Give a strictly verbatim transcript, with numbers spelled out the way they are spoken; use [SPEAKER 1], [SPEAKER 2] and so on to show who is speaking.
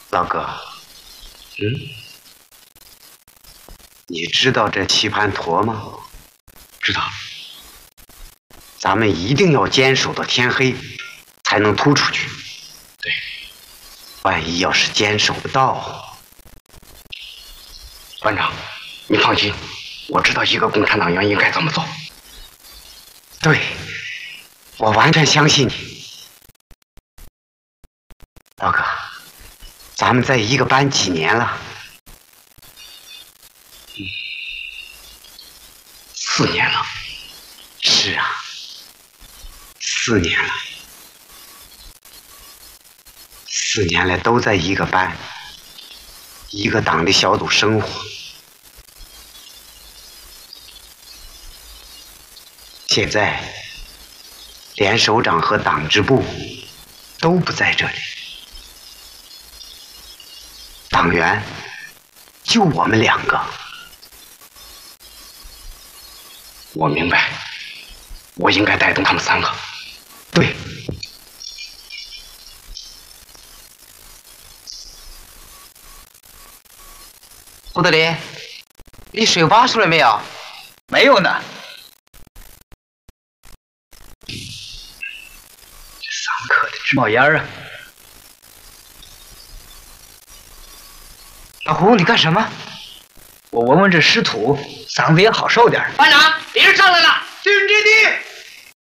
[SPEAKER 1] 老哥，嗯，你知道这棋盘砣吗？
[SPEAKER 2] 知道。
[SPEAKER 1] 咱们一定要坚守到天黑，才能突出去。
[SPEAKER 2] 对，
[SPEAKER 1] 万一要是坚守不到，
[SPEAKER 2] 班长，你放心，我知道一个共产党员应该怎么做。
[SPEAKER 1] 对，我完全相信你。老哥，咱们在一个班几年了？
[SPEAKER 2] 嗯，四年了。
[SPEAKER 1] 是啊，四年了。四年来都在一个班，一个党的小组生活。现在，连首长和党支部都不在这里，党员就我们两个。
[SPEAKER 2] 我明白，我应该带动他们三个。
[SPEAKER 1] 对。
[SPEAKER 3] 胡德林，你水挖出来没有？
[SPEAKER 4] 没有呢。
[SPEAKER 2] 这三克的
[SPEAKER 4] 冒烟啊！
[SPEAKER 3] 老胡，你干什么？
[SPEAKER 4] 我闻闻这湿土，嗓子也好受点。
[SPEAKER 3] 班长，敌人上来了，进阵地。